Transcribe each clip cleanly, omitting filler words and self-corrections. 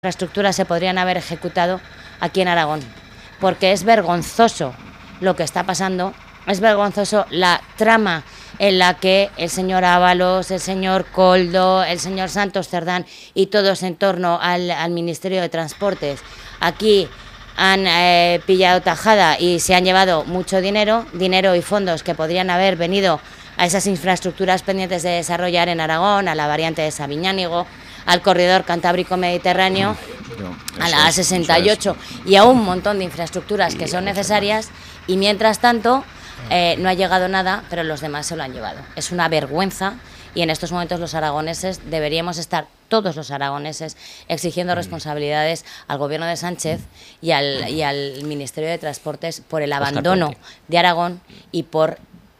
infraestructuras se podrían haber ejecutado aquí en Aragón, porque es vergonzoso lo que está pasando, es vergonzoso la trama en la que el señor Ábalos, el señor Koldo, el señor Santos Cerdán y todos en torno al Ministerio de Transportes aquí han pillado tajada y se han llevado mucho dinero y fondos que podrían haber venido a esas infraestructuras pendientes de desarrollar en Aragón, a la variante de Sabiñánigo, al corredor Cantábrico-Mediterráneo, a la A68 y a un montón de infraestructuras que son necesarias, y mientras tanto no ha llegado nada, pero los demás se lo han llevado. Es una vergüenza, y en estos momentos los aragoneses deberíamos estar, todos los aragoneses, exigiendo responsabilidades al gobierno de Sánchez y al Ministerio de Transportes por el abandono de Aragón y por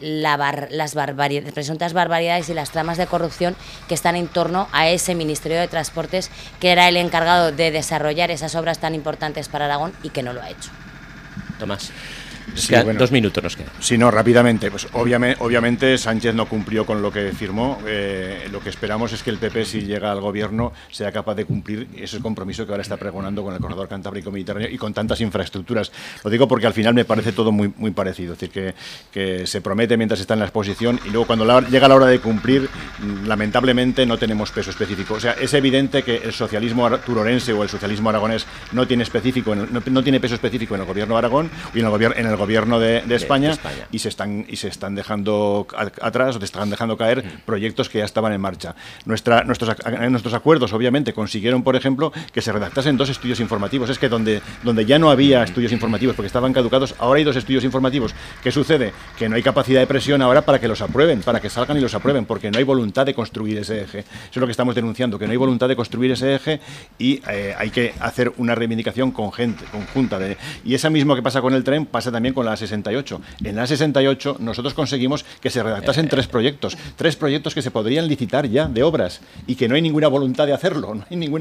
las presuntas barbaridades y las tramas de corrupción que están en torno a ese Ministerio de Transportes, que era el encargado de desarrollar esas obras tan importantes para Aragón y que no lo ha hecho. Tomás. Sí, bueno, 2 minutos nos quedan. Sí, no, rápidamente. Pues obviamente Sánchez no cumplió con lo que firmó. Lo que esperamos es que el PP, si llega al gobierno, sea capaz de cumplir ese compromiso que ahora está pregonando con el corredor Cantábrico-Mediterráneo y con tantas infraestructuras. Lo digo porque al final me parece todo muy, muy parecido. Es decir, que se promete mientras está en la exposición y luego cuando llega la hora de cumplir, lamentablemente no tenemos peso específico. O sea, es evidente que el socialismo turorense o el socialismo aragonés no tiene peso específico en el gobierno de Aragón y en el gobierno de España, y se están dejando atrás, o te están dejando caer proyectos que ya estaban en marcha. Nuestros acuerdos obviamente consiguieron, por ejemplo, que se redactasen 2 estudios informativos. Es que donde ya no había estudios informativos porque estaban caducados, ahora hay 2 estudios informativos. ¿Qué sucede? Que no hay capacidad de presión ahora para que los aprueben, para que salgan y los aprueben, porque no hay voluntad de construir ese eje. Eso es lo que estamos denunciando, que no hay voluntad de construir ese eje, y hay que hacer una reivindicación conjunta. Y esa mismo que pasa con el tren pasa también con la A68. En la A68 nosotros conseguimos que se redactasen 3 proyectos que se podrían licitar ya de obras, y que no hay ninguna voluntad de hacerlo,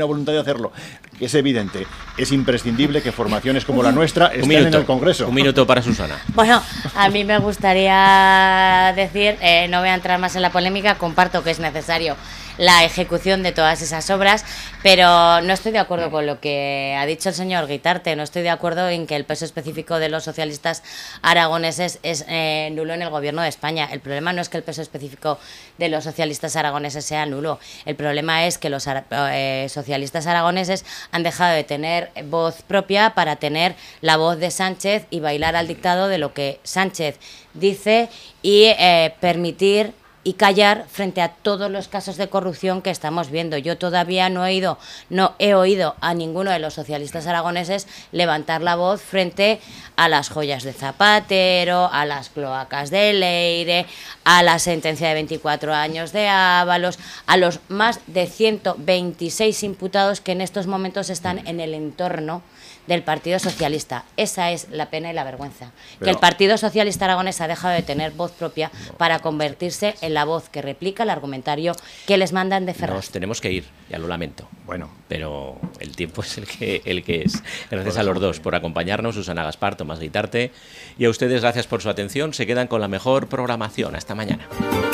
Es evidente, es imprescindible que formaciones como la nuestra estén en el Congreso. 1 minuto para Susana. Bueno, a mí me gustaría decir, no voy a entrar más en la polémica, comparto que es necesario la ejecución de todas esas obras, pero no estoy de acuerdo con lo que ha dicho el señor Guitarte. No estoy de acuerdo en que el peso específico de los socialistas aragoneses es nulo en el gobierno de España. El problema no es que el peso específico de los socialistas aragoneses sea nulo. El problema es que los socialistas aragoneses han dejado de tener voz propia para tener la voz de Sánchez y bailar al dictado de lo que Sánchez dice y permitir y callar frente a todos los casos de corrupción que estamos viendo. Yo todavía no he oído a ninguno de los socialistas aragoneses levantar la voz frente a las joyas de Zapatero, a las cloacas de Leire, a la sentencia de 24 años de Ábalos, a los más de 126 imputados que en estos momentos están en el entorno del Partido Socialista. Esa es la pena y la vergüenza. Que el Partido Socialista aragonés ha dejado de tener voz propia para convertirse en la voz que replica el argumentario que les mandan de Ferraz. Nos tenemos que ir, ya lo lamento. Bueno, pero el tiempo es el que es. Gracias a los dos por acompañarnos, Susana Gaspar, Tomás Guitarte, y a ustedes gracias por su atención. Se quedan con la mejor programación. Hasta mañana.